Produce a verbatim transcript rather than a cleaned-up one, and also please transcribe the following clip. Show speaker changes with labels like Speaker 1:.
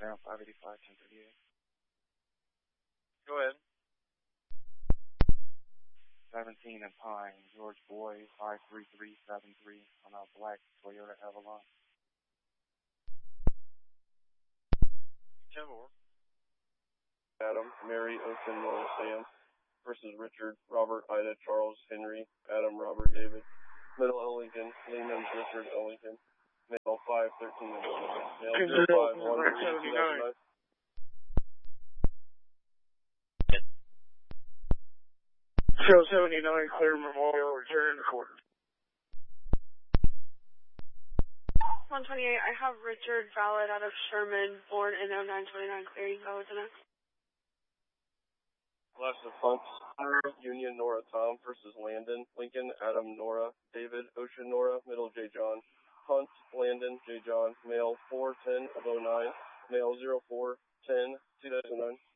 Speaker 1: Sam, five eighty-five, ten thirty-eight.
Speaker 2: Go ahead.
Speaker 1: seventeen and Pine, George Boy, five three three seven three on a black Toyota Avalon.
Speaker 2: ten four.
Speaker 3: Adam, Mary, Ocean, Noah, Sam versus Richard, Robert, Ida, Charles, Henry, Adam, Robert, David, Middle Ellington, Lehman, Richard, Ellington, male five thirteen, male zero five one three two nine nine.
Speaker 4: Show seventy-nine, clear Memorial, return to quarters.
Speaker 5: one twenty-eight, I have Richard valid out of Sherman, born in oh nine twenty-nine, clearing valid to next.
Speaker 3: Last of Punts, Union, Nora, Tom versus Landon, Lincoln, Adam, Nora, David, Ocean, Nora, Middle, J. John, Hunt, Landon, J. John, male four ten of oh nine, male zero four ten two thousand nine.